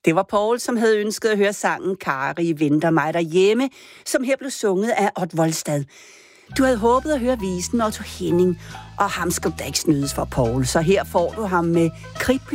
Det var Poul, som havde ønsket at høre sangen Kari venter mig derhjemme, som her blev sunget af Odd Volstad. Du havde håbet at høre visen Otto Henning, og ham skal du da ikke snydes for, Poul. Så her får du ham med Krible